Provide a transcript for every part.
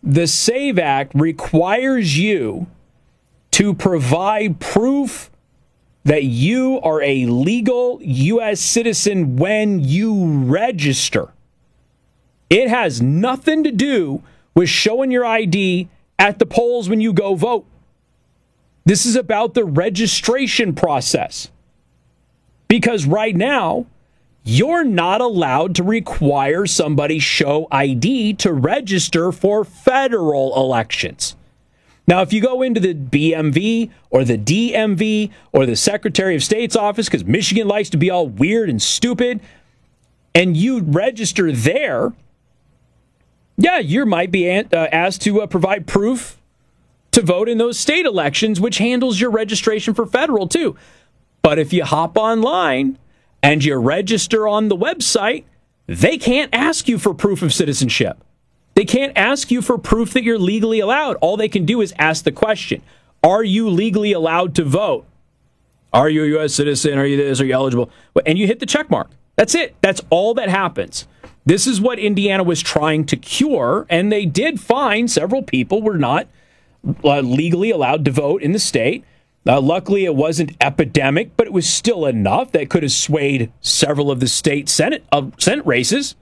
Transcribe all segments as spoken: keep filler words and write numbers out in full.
The SAVE Act requires you to provide proof that you are a legal U S citizen when you register. It has nothing to do with showing your I D at the polls when you go vote. This is about the registration process. Because right now, you're not allowed to require somebody show I D to register for federal elections. Now, if you go into the B M V or the D M V or the Secretary of State's office, because Michigan likes to be all weird and stupid, and you register there, yeah, you might be uh, asked to uh, provide proof to vote in those state elections, which handles your registration for federal, too. But if you hop online and you register on the website, they can't ask you for proof of citizenship. They can't ask you for proof that you're legally allowed. All they can do is ask the question, are you legally allowed to vote? Are you a U S citizen? Are you this? Are you eligible? And you hit the check mark. That's it. That's all that happens. This is what Indiana was trying to cure, and they did find several people were not uh, legally allowed to vote in the state. Uh, luckily, it wasn't epidemic, but it was still enough that could have swayed several of the state Senate, uh, Senate races.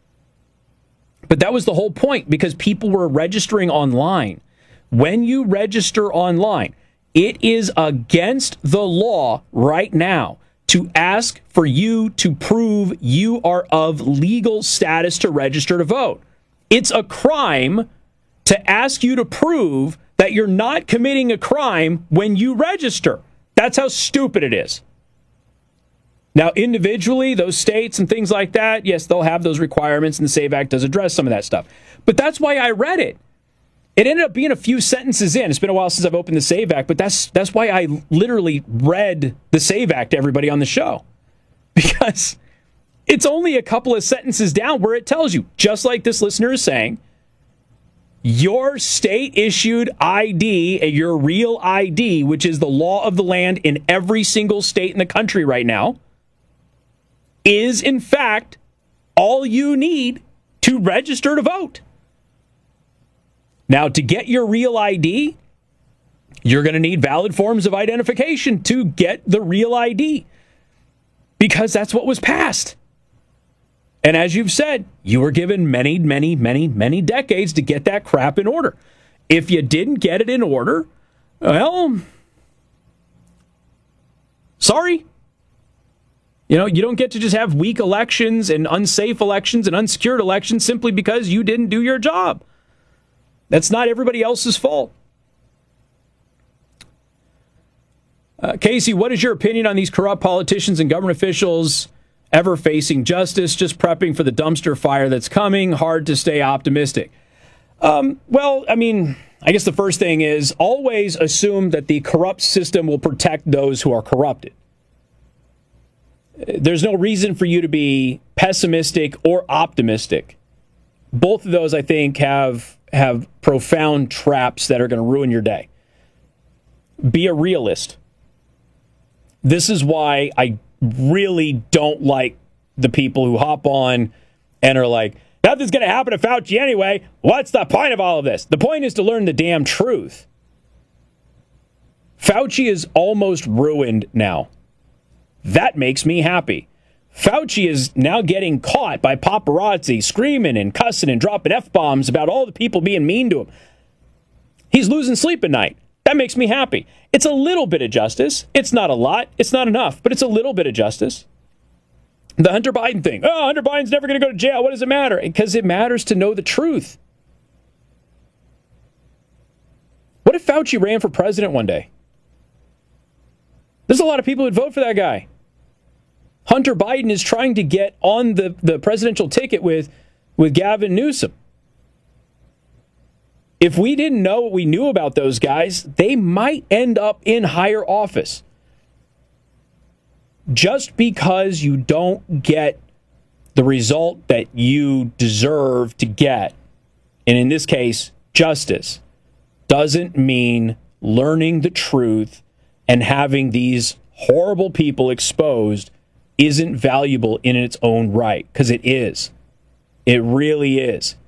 But that was the whole point, because people were registering online. When you register online, it is against the law right now to ask for you to prove you are of legal status to register to vote. It's a crime to ask you to prove that you're not committing a crime when you register. That's how stupid it is. Now, individually, those states and things like that, yes, they'll have those requirements, and the SAVE Act does address some of that stuff. But that's why I read it. It ended up being a few sentences in. It's been a while since I've opened the SAVE Act, but that's that's why I literally read the SAVE Act to everybody on the show. Because it's only a couple of sentences down where it tells you, just like this listener is saying, your state-issued I D, your real I D, which is the law of the land in every single state in the country right now, is, in fact, all you need to register to vote. Now, to get your real I D, you're going to need valid forms of identification to get the real I D, because that's what was passed. And as you've said, you were given many, many, many, many decades to get that crap in order. If you didn't get it in order, well, sorry. You know, you don't get to just have weak elections and unsafe elections and unsecured elections simply because you didn't do your job. That's not everybody else's fault. Uh, Casey, what is your opinion on these corrupt politicians and government officials ever facing justice, just prepping for the dumpster fire that's coming? Hard to stay optimistic. Um, well, I mean, I guess the first thing is always assume that the corrupt system will protect those who are corrupted. There's no reason for you to be pessimistic or optimistic. Both of those, I think, have have profound traps that are going to ruin your day. Be a realist. This is why I really don't like the people who hop on and are like, nothing's going to happen to Fauci anyway. What's the point of all of this? The point is to learn the damn truth. Fauci is almost ruined now. That makes me happy. Fauci is now getting caught by paparazzi screaming and cussing and dropping F-bombs about all the people being mean to him. He's losing sleep at night. That makes me happy. It's a little bit of justice. It's not a lot. It's not enough, but it's a little bit of justice. The Hunter Biden thing. Oh, Hunter Biden's never going to go to jail. What does it matter? Because it matters to know the truth. What if Fauci ran for president one day? There's a lot of people who'd vote for that guy. Hunter Biden is trying to get on the, the presidential ticket with, with Gavin Newsom. If we didn't know what we knew about those guys, they might end up in higher office. Just because you don't get the result that you deserve to get, and in this case, justice, doesn't mean learning the truth and having these horrible people exposed isn't valuable in its own right, because it is. It really is.